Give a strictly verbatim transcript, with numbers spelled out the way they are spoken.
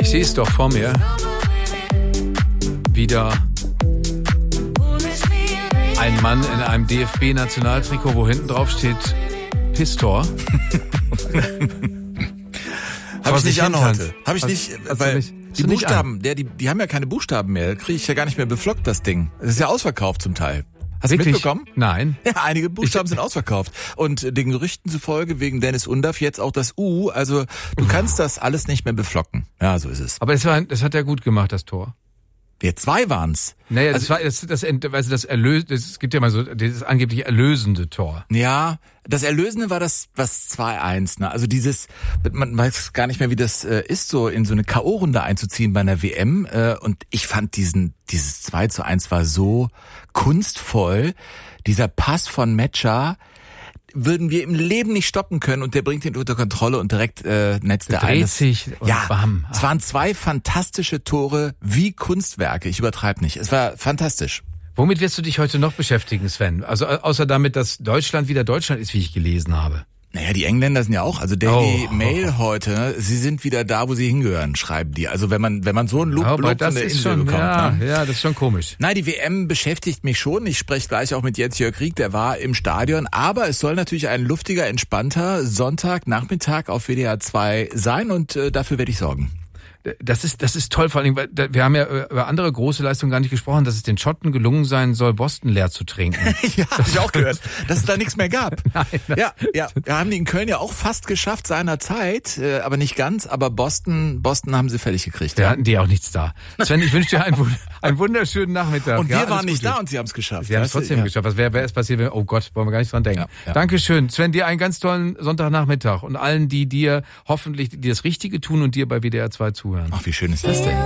Ich sehe es doch vor mir. Wieder ein Mann in einem D F B-Nationaltrikot, wo hinten drauf steht Pistor. Habe ich nicht an heute. Habe ich nicht, hast weil nicht, die Buchstaben, der, die, die haben ja keine Buchstaben mehr. Kriege ich ja gar nicht mehr beflockt, das Ding. Es ist ja ausverkauft zum Teil. Hast du mitbekommen? Nein. Ja, einige Buchstaben ich, sind ausverkauft. Und den Gerüchten zufolge wegen Dennis Undaff jetzt auch das U. Also du kannst das alles nicht mehr beflocken. Ja, so ist es. Aber es war, das hat er gut gemacht, das Tor. Wir zwei waren's. Naja, also, das war das, das, das, also das Erlös, es gibt ja mal so dieses angeblich erlösende Tor. Ja, das Erlösende war das was zwei eins, ne? Also dieses, man weiß gar nicht mehr, wie das äh, ist, so in so eine K O-Runde einzuziehen bei einer W M. Äh, und ich fand diesen dieses zwei zu eins war so kunstvoll. Dieser Pass von Metscher würden wir im Leben nicht stoppen können und der bringt ihn unter Kontrolle und direkt äh, netzt er ein. Dreht sich und ja, bam. Es waren zwei fantastische Tore wie Kunstwerke. Ich übertreibe nicht. Es war fantastisch. Womit wirst du dich heute noch beschäftigen, Sven? Also außer damit, dass Deutschland wieder Deutschland ist, wie ich gelesen habe. Naja, die Engländer sind ja auch, also Daily oh, Mail oh. heute, sie sind wieder da, wo sie hingehören, schreiben die. Also wenn man wenn man so einen Loop, Aber Loop das von der ist Insel schon, bekommt. ja, Ne? ja, das ist schon komisch. Nein, die W M beschäftigt mich schon. Ich spreche gleich auch mit Jens-Jörg Rieck, der war im Stadion. Aber es soll natürlich ein luftiger, entspannter Sonntagnachmittag auf W D R zwei sein und äh, dafür werde ich sorgen. Das ist, das ist toll, vor allem, weil wir haben ja über andere große Leistungen gar nicht gesprochen, dass es den Schotten gelungen sein soll, Boston leer zu trinken. Ja, habe ich auch gehört, dass es da nichts mehr gab. Nein, ja, ja, wir haben die in Köln ja auch fast geschafft seinerzeit, äh, aber nicht ganz. Aber Boston, Boston haben sie fertig gekriegt. Da ja. hatten die auch nichts da. Sven, ich wünsche dir einen, einen wunderschönen Nachmittag. Und wir ja, waren nicht Gute. da und sie haben es geschafft. Sie haben es trotzdem ja. geschafft. Was wäre erst passiert, wenn, oh Gott, wollen wir gar nicht dran denken. Ja, ja. Dankeschön. Sven, dir einen ganz tollen Sonntagnachmittag und allen, die dir hoffentlich die das Richtige tun und dir bei W D R zwei zuhören. Ach, wie schön ist das denn?